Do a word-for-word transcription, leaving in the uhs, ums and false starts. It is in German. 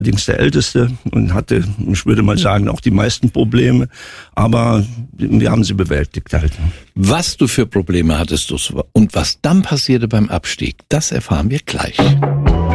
allerdings der Älteste und hatte, ich würde mal sagen, auch die meisten Probleme. Aber wir haben sie bewältigt halt. Was du für Probleme hattest und was dann passierte beim Abstieg, das erfahren wir gleich.